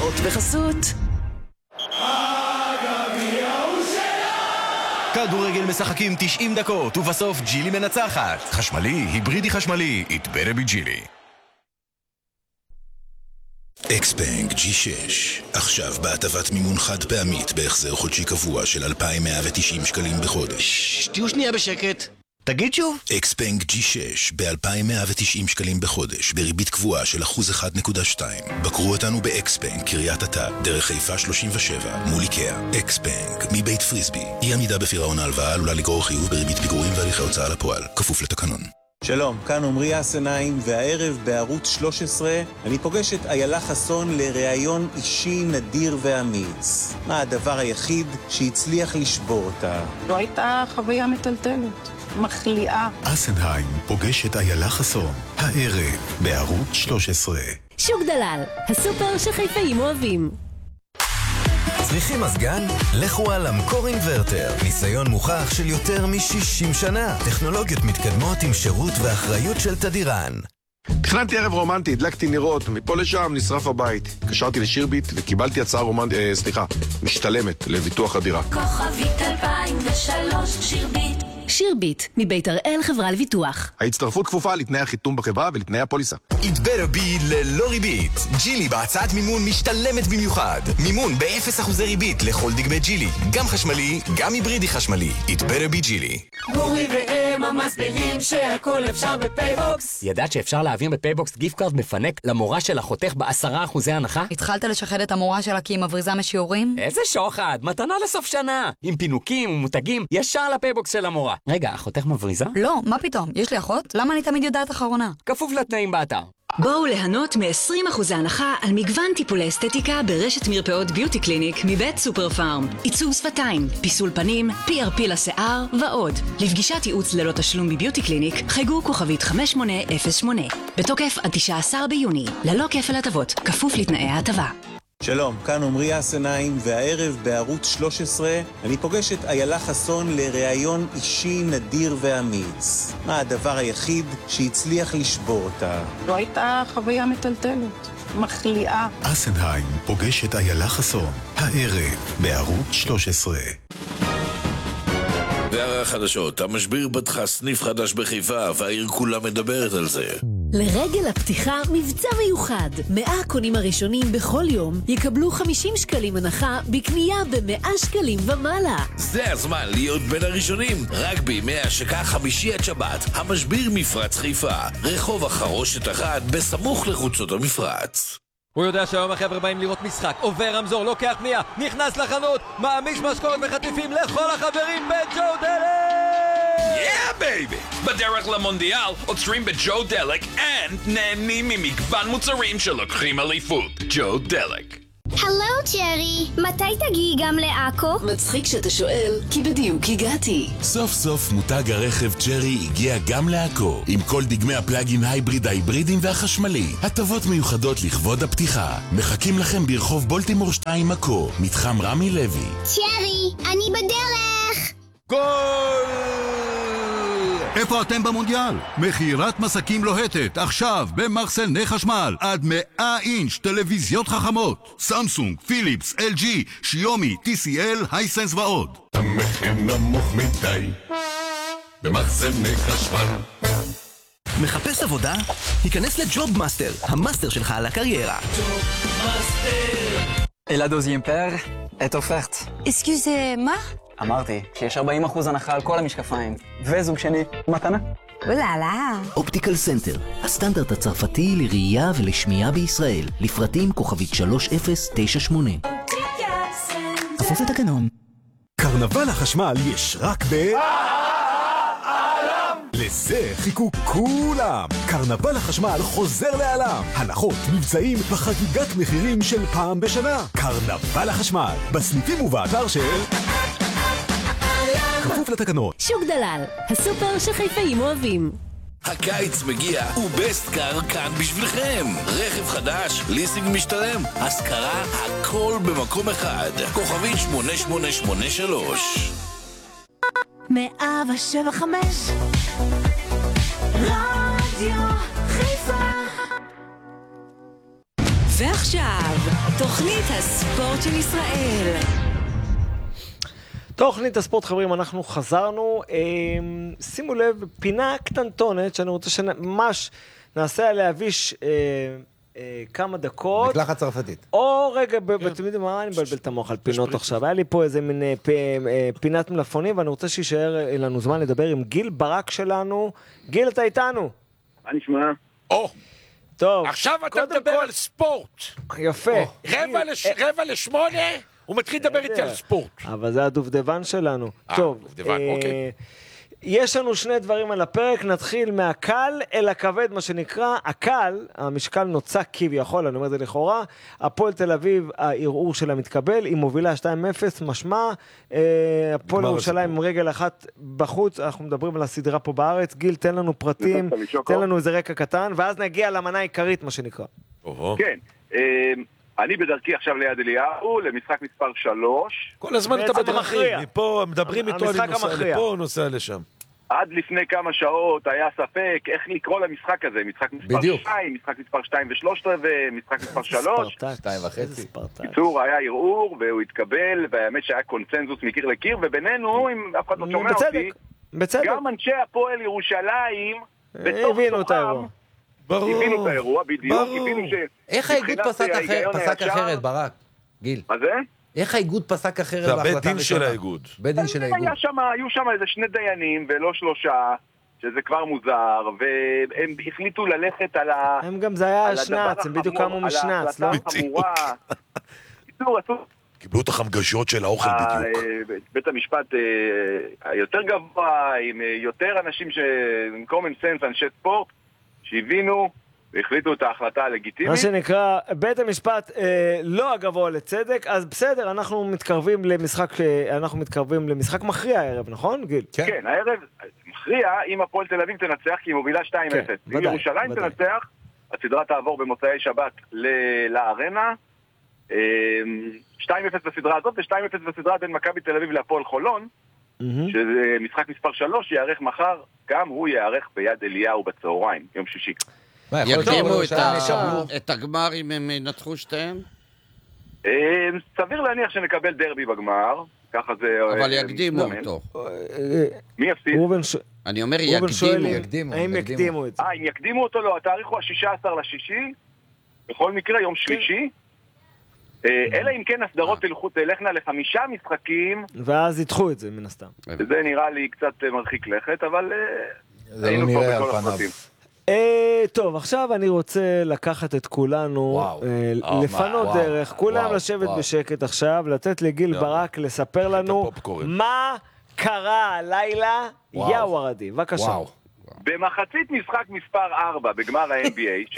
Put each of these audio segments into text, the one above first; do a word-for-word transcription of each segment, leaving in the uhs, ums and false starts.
הספורט בחסות כדורגל משחקים תשעים דקות ובסוף ג'ילי מנצחת. חשמלי, היברידי חשמלי, it better be ג'ילי. אקסבנק ג'י שש, עכשיו בהטבת מימון חד פעמית בהחזר חודשי קבוע של אלפיים מאה ותשעים שקלים בחודש. תהיו שנייה בשקט. תגיד שוב. אקסבנק ג'י שש ב-אלפיים מאה ותשעים שקלים בחודש, בריבית קבועה של אחוז אחד נקודה שתיים. בקרו אותנו באקסבנק, קריית אתא, דרך חיפה שלושים ושבע, מול איקאה. אקסבנק, מבית פריסבי. אי עמידה בפירעון ההלוואה עלולה לגרור חיוב בריבית פיגורים והליכי הוצאה לפועל, כפוף לתקנון. שלום, כאן עמרי אסנאים, והערב בערוץ שלוש עשרה אני פוגש את איילה חסון לראיון אישי נדיר ואמיץ. מה הדבר היחיד שהצליח לשבור אותה? לא הייתה חוויה מטלטלת, מחליאה. אסנאים פוגש את איילה חסון, הערב בערוץ שלוש עשרה. שוק דלל, הסופר שחיפאים אוהבים. צריכים מזגן? לכו על אמקור אינברטר. ניסיון מוכח של יותר מ-שישים שנה. טכנולוגיות מתקדמות עם שירות ואחריות של תדירן. תכננתי ערב רומנטי, הדלקתי נרות, מפה לשם נשרף הבית. קשרתי לשירביט וקיבלתי הצעה רומנטית, אה, סליחה, משתלמת לביטוח הדירה. כוכבית אלפיים ושלוש שירביט. שירביט, מבית הראל חברה לביטוח. ההצטרפות כפופה לתנאי החיתום בחברה ולתנאי הפוליסה. it better be ללא ריבית. ג'ילי בהצעת מימון משתלמת במיוחד. מימון ב-אפס אחוזי ריבית לכל דגמי ג'ילי. גם חשמלי, גם היברידי חשמלי. it better be ג'ילי. גורי והם המסבירים שהכל אפשר בפייבוקס. ידעת שאפשר להעביר בפייבוקס גיפט קארד מפנק למורה של החותך בעשרה אחוזי הנחה? התחלת לשחד את המורה שלה כי היא מבריזה משיעורים? איזה שוחד, מתנה לסוף שנה. עם פינוקים ומותגים ישר לפייבוקס של המורה. רגע, החותך מבריזה? לא, מה פתאום? יש לי אחות? למה אני תמיד יודעת אחרונה? כפוף לתנאים באתר. בואו ליהנות מ-עשרים אחוז הנחה על מגוון טיפולי אסתטיקה ברשת מרפאות ביוטי קליניק מבית סופר פארם. עיצוב שפתיים, פיסול פנים, פי אר פי לשיער ועוד. לפגישת ייעוץ ללא תשלום בביוטי קליניק, חייגו כוכבית חמש שמונה אפס שמונה. בתוקף עד תשעה עשר ביוני, ללא כפל הטבות, כפוף לתנאי ההטבה. שלום, כאן עמרי אסנאים, והערב בערוץ שלוש עשרה אני פוגש את איילה חסון לראיון אישי נדיר ואמיץ. מה הדבר היחיד שהצליח לשבור אותה? לא הייתה חוויה מטלטלת, מחליאה. אסנאים פוגש את איילה חסון, הערב בערוץ שלוש עשרה. והחדשות, המשביר פתחה סניף חדש בחיפה והעיר כולה מדברת על זה. לרגל הפתיחה מבצע מיוחד. מאה הקונים הראשונים בכל יום יקבלו חמישים שקלים הנחה בקנייה ב-מאה שקלים ומעלה. זה הזמן להיות בין הראשונים. רק בימי השקה חמישי עד שבת, המשביר מפרץ חיפה, רחוב החרושת אחת בסמוך לחוצות המפרץ. הוא יודע שהיום החבר'ה באים לראות משחק, עובר רמזור, לוקח פנייה, נכנס לחנות, מעמיש משקורת וחטיפים לכל החברים בג'ו דלק! Yeah, baby! בדרך למונדיאל עוצרים בג'ו דלק and נהנים ממגוון מוצרים שלוקחים אליפות. ג'ו דלק. הלו צ'רי, מתי תגיעי גם לעכו? מצחיק שאתה שואל, כי בדיוק הגעתי. סוף סוף מותג הרכב צ'רי הגיע גם לעכו, עם כל דגמי הפלאגין הייבריד, ההיברידים והחשמלי. הטבות מיוחדות לכבוד הפתיחה. מחכים לכם ברחוב בולטימור שתיים עכו, מתחם רמי לוי. צ'רי, אני בדרך! גול! איפה אתם במונדיאל? מחירת מסקים לוהטת, עכשיו במחסני חשמל, עד מאה אינץ' טלוויזיות חכמות, סמסונג, פיליפס, אל ג'י, שיומי, טי סי אל, הייסנס ועוד. המחיר נמוך מדי במחסני חשמל. מחפש עבודה? היכנס לג'וב מאסטר, המאסטר שלך על הקריירה. Et la deuxième paire est offerte. Excusez-moi? אמרתי שיש ארבעים אחוז הנחה על כל המשקפיים, וזוג שני מתנה. וואלה. אופטיקל סנטר, הסטנדרט הצרפתי לראייה ולשמיעה בישראל, לפרטים כוכבית שלוש אפס תשע שמונה. כפוף לתקנון. קרנבל החשמל יש רק ב... לזה חיכו כולם. קרנבל החשמל חוזר לעולם. הנחות, מבצעים וחגיגת מחירים של פעם בשנה. קרנבל החשמל, בסניפים ובאתר של... כפוף לתקנון. שוק דלל, הסופר שחיפאים אוהבים. הקיץ מגיע ובסטקאר כאן בשבילכם. רכב חדש, ליסינג משתלם, השכרה, הכל במקום אחד. כוכבית שמונה שמונה שמונה שלוש. מאה ושבע חמש רדיו חיפה. ועכשיו, תוכנית הספורט של ישראל. תוכנית הספורט, חברים, אנחנו חזרנו. אה, שימו לב, פינה קטנטונת שאני רוצה שממש נעשה עליה אביש אה, אה, כמה דקות. מקלחת צרפתית. או רגע, אתם יודעים מה, אני מבלבל את המוח על פינות עכשיו. היה לי פה איזה מין אה, פ, אה, פינת מלפונים, ואני רוצה שישאר לנו זמן לדבר עם גיל ברק שלנו. גיל, אתה איתנו? מה נשמע? או. טוב. עכשיו אתה מדבר על ספורט. יפה. רבע לשמונה, הוא מתחיל לדבר איתי על ספורט. אבל זה הדובדבן שלנו. טוב. דובדבן, אוקיי. יש לנו שני דברים על הפרק, נתחיל מהקל אל הכבד, מה שנקרא. הקל, המשקל נוצק כביכול, אני אומר את זה לכאורה, הפועל תל אביב, הערעור שלה מתקבל, היא מובילה שתיים אפס, משמע, הפועל ירושלים עם רגל אחת בחוץ, אנחנו מדברים על הסדרה פה בארץ. גיל, תן לנו פרטים, תן לנו איזה רקע קטן, ואז נגיע למנה העיקרית, מה שנקרא. כן, אני בדרכי עכשיו ליד אליהו, למשחק מספר שלוש. כל הזמן אתה בדרכים, מפה מדברים איתו, אני נוסע לפה, נוסע לשם. עד לפני כמה שעות היה ספק איך לקרוא למשחק הזה, משחק מספר שתיים, משחק מספר שתיים ושלושת רבעי, משחק מספר שלוש. שתיים וחצי. קיצור, היה ערעור והוא התקבל, והאמת שהיה קונצנזוס מקיר לקיר, ובינינו, אם אף אחד לא שומע אותי, גם אנשי הפועל ירושלים, בתוך סוחם, הבינו את האירוע, בדיוק, הבינו ש... איך האיגוד פסק אחרת, ברק? גיל. מה זה? איך האיגוד פסק אחרת בהחלטה ראשונה? זה הבית דין של האיגוד. בית דין של האיגוד. היו שם איזה שני דיינים ולא שלושה, שזה כבר מוזר, והם החליטו ללכת על ה... הם גם זה היה שנץ, הם בדיוק קמו משנץ, לא? קיבלו את החמגשות של האוכל בדיוק. בית המשפט היותר גבוה, עם יותר אנשים ש... עם common sense, אנשי ספורט, שהבינו והחליטו את ההחלטה הלגיטימית. מה שנקרא, בית המשפט אה, לא הגבוה לצדק, אז בסדר, אנחנו מתקרבים למשחק, אנחנו מתקרבים למשחק מכריע הערב, נכון, גיל? כן, כן, הערב מכריע אם הפועל תל אביב תנצח, כי היא מובילה שתיים אפס. כן, אם ירושלים ודאי. תנצח, הסדרה תעבור במוצאי שבת לארנה, שתיים אפס בסדרה הזאת, ו-שתיים אפס בסדרה בין מכבי תל אביב להפועל חולון, mm-hmm. שזה משחק מספר שלוש, יערך מחר, גם הוא יערך ביד אליהו בצהריים, יום שישי. יקדימו את הגמר אם הם ינצחו שתיהם? סביר להניח שנקבל דרבי בגמר, ככה זה... אבל יקדימו אותו. מי יפסיד? אני אומר יקדימו. האם יקדימו את זה? אה, אם יקדימו אותו לא, התאריך הוא ה-שישה עשר לשישי, בכל מקרה יום שלישי, אלא אם כן הסדרות תלכנה לחמישה משחקים, ואז ידחו את זה מן הסתם. זה נראה לי קצת מרחיק לכת, אבל זה לא נראה על פניו. טוב, עכשיו אני רוצה לקחת את כולנו, לפנות דרך, כולם לשבת בשקט עכשיו, לתת לגיל ברק לספר לנו מה קרה הלילה. יאו הרדי, בבקשה. במחצית משחק מספר ארבע בגמר ה-אן בי איי,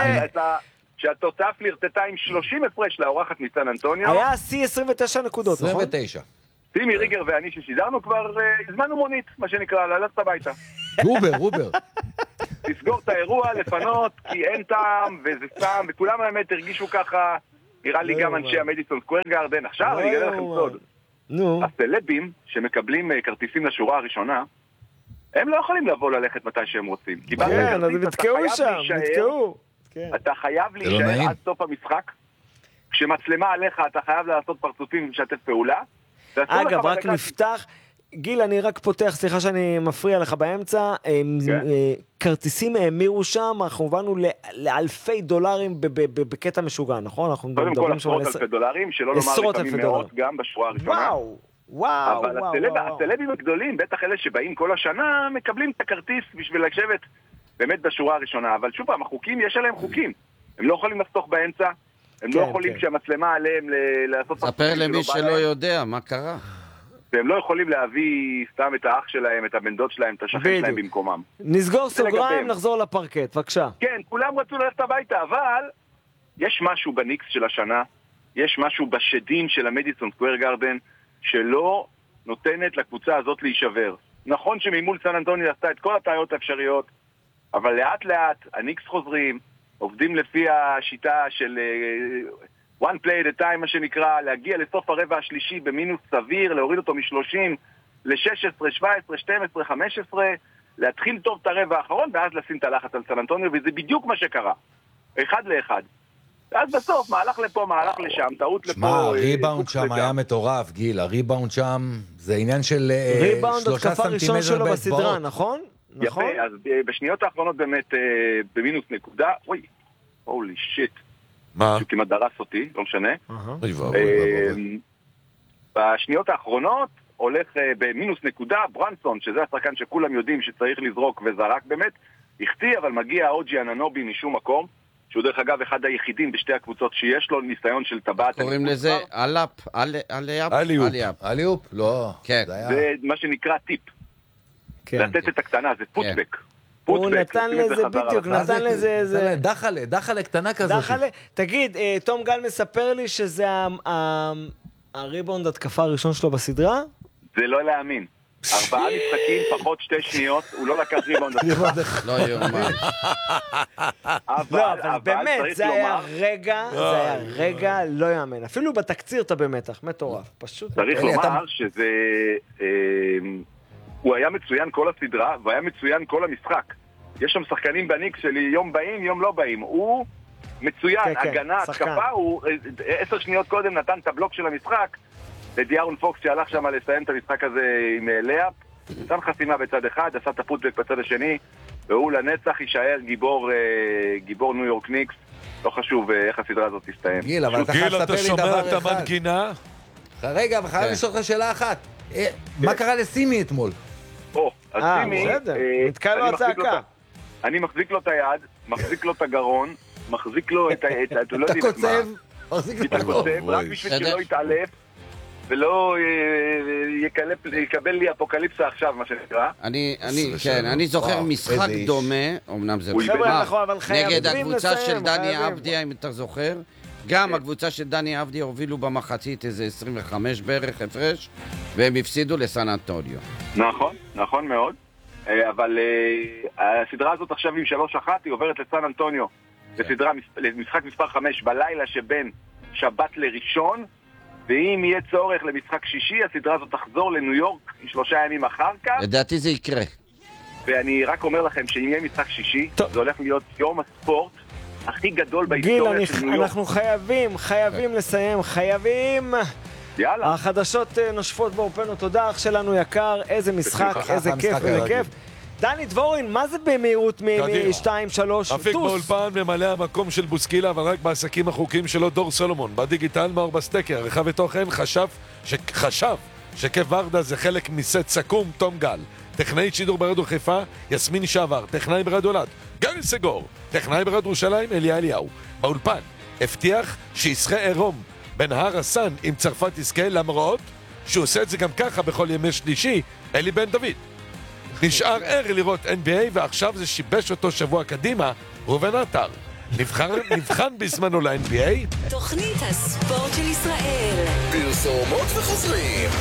שהתוצאה פלירטטה עם שלושים הפרש לאורחת מסן אנטוניו, היה סי עשרים ותשע נקודות, נכון? עשרים ותשע. טימי ריגר ואני ששידרנו כבר, הזמנו מונית, מה שנקרא, ללכת הביתה. רובר, רובר. לסגור את האירוע, לפנות, כי אין טעם, וזה סתם, וכולם האמת הרגישו ככה, נראה לי גם אנשי המדיסון סקוואר גארדן. עכשיו אני אגלה לכם סוד. הסלבים שמקבלים כרטיסים לשורה הראשונה, הם לא יכולים לבוא ללכת מתי שהם רוצים. כן, אז הם נתקעו שם, נתקעו. אתה חייב להישאר עד סוף המשחק. כשמצלמה עליך, אתה חייב לעשות פרצופים ולשתף פעולה. אגב, רק נפתח, גיל, אני רק פותח, סליחה שאני מפריע לך באמצע, כרטיסים האמירו שם, אנחנו הבנו לאלפי דולרים בקטע משוגע, נכון? קודם כל עשרות אלפי דולרים, שלא לומר לפעמים מאות גם בשורה הראשונה. וואו, וואו, אבל הסלבים הגדולים, בטח אלה שבאים כל השנה, מקבלים את הכרטיס בשביל לשבת באמת בשורה הראשונה, אבל שוב פעם, החוקים, יש עליהם חוקים. הם לא יכולים לחתוך באמצע, הם לא יכולים שהמצלמה עליהם לעשות... ספר למי שלא יודע מה קרה. והם לא יכולים להביא סתם את האח שלהם, את הבן דוד שלהם, את השכן שלהם במקומם. נסגור סוגריים, נחזור לפרקט, בבקשה. כן, כולם רצו ללכת הביתה, אבל יש משהו בניקס של השנה, יש משהו בשדים של המדיסון סקוואר גארדן, שלא נותנת לקבוצה הזאת להישבר. נכון שממול סן אנטוניו עשתה את כל הטעויות האפשריות, אבל לאט לאט הניקס חוזרים, עובדים לפי השיטה של uh, one play at a time, מה שנקרא, להגיע לסוף הרבע השלישי במינוס סביר, להוריד אותו מ-שלושים ל-שש עשרה, שבע עשרה, שתים עשרה, חמש עשרה, להתחיל טוב את הרבע האחרון, ואז לשים את הלחץ על סן אנטוניו, וזה בדיוק מה שקרה. אחד לאחד. אז בסוף, מהלך לפה, מהלך לשם, טעות לפה. מה, הריבאונד שם היה מטורף, גיל, הריבאונד שם זה עניין של ריבאונד התקפה ראשון שלו בסדרה, נכון? יפה, אז בשניות האחרונות באמת במינוס נקודה, אוי, הולי שיט. מה? שהוא כמעט דרס אותי, לא משנה. בשניות האחרונות הולך במינוס נקודה, ברנסון, שזה השחקן שכולם יודעים שצריך לזרוק וזרק באמת, החטיא, אבל מגיע אוג'י אננובי משום מקום, שהוא דרך אגב אחד היחידים בשתי הקבוצות שיש לו ניסיון של טבעת. קוראים לזה אלאפ, אליאפ? אליופ. אליופ? לא. כן. זה מה שנקרא טיפ. לתת את הקטנה, זה פוטבק. הוא נתן לזה בדיוק, נתן לזה איזה... דחלה, דחלה קטנה כזאת. דחלה, תגיד, תום גל מספר לי שזה הריבאונד התקפה הראשון שלו בסדרה? זה לא להאמין. ארבעה משחקים, פחות שתי שניות, הוא לא לקח ריבאונד התקפה. לא יאומן. לא, אבל באמת, זה היה רגע, זה היה רגע לא יאמן. אפילו בתקציר אתה במתח, מטורף. פשוט... צריך לומר שזה... הוא היה מצוין כל הסדרה, והיה מצוין כל המשחק. יש שם שחקנים בניקס שלי, יום באים, יום לא באים. הוא מצוין, הגנה, התקפה, הוא עשר שניות קודם נתן את הבלוק של המשחק, לדיארון פוקס שהלך שם לסיים את המשחק הזה עם לאפ, נתן חסימה בצד אחד, עשה את הפוטבק בצד השני, והוא לנצח יישאר גיבור, גיבור ניו יורק ניקס. לא חשוב איך הסדרה הזאת תסתיים. גיל, אבל אתה חייב לספר לי דבר אחד. גיל, אתה שומע את המנגינה? רגע, אבל חייב לשאול לך שאלה אחת. מה קרה לסימי אתמול? או, אז סימי... נתקע לו הצעקה. אני מחזיק לו את היד, מחזיק לו את הגרון, מחזיק לו את ה... אתה קוצב, מחזיק לו את הגרון. רק בשביל שלא יתעלף, ולא יקבל לי אפוקליפסה עכשיו, מה שנקרא. אני, אני, כן, אני זוכר משחק דומה, אמנם זה נגד הקבוצה של דני אבדיה, אם אתה זוכר. גם הקבוצה של דני אבדיה הובילו במחצית איזה עשרים וחמש בערך הפרש, והם הפסידו לסן אנטוניו. נכון, נכון מאוד. אבל הסדרה הזאת עכשיו עם שלוש אחת, היא עוברת לסן אנטוניו. בסדרה, למשחק מספר חמש בלילה שבין שבת לראשון, ואם יהיה צורך למשחק שישי, הסדרה הזאת תחזור לניו יורק שלושה ימים אחר כך. לדעתי זה יקרה. ואני רק אומר לכם שאם יהיה משחק שישי, זה הולך להיות יום הספורט הכי גדול בהיסטוריה של ניו יורק. גיל, אנחנו חייבים, חייבים לסיים, חייבים. יאללה. החדשות נושפות באורפנו, תודה אח שלנו יקר, איזה משחק, איזה כיף, איזה כיף. דני דבורין, מה זה במהירות מ-שתיים שלוש? אפיק באולפן ממלא המקום של בוסקילה, אבל רק בעסקים החוקיים שלו דור סולומון. בדיגיטל מאור בסטקר, עריכה ותוכן, חשב שחשב שכיף ורדה זה חלק מסט סכו"ם, תום גל. טכנאית שידור ברדיו חיפה, יסמין שעבר. טכנאי ברדיו אלעד, גרי סגור. טכנאי ברדיו ירושלים, אליה אליהו. באולפן, הבטיח שישחה עירום בנהר הסן עם צרפת יזכה, למרות שהוא עושה את זה גם ככה בכל ימי שלישי, אלי בן דוד. נשאר ער לראות אן בי איי, ועכשיו זה שיבש אותו שבוע קדימה, ראובן עטר. נבחן בזמנו ל-אן בי איי. תוכנית הספורט של ישראל. פרסומות וחוזרים.